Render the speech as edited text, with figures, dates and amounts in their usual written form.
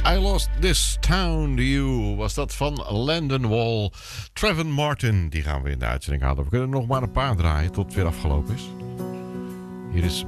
I Lost This Town to You was dat van Landon Wall. Trevor Martin, die gaan we in de uitzending halen. We kunnen nog maar een paar draaien tot het weer afgelopen is. Hier is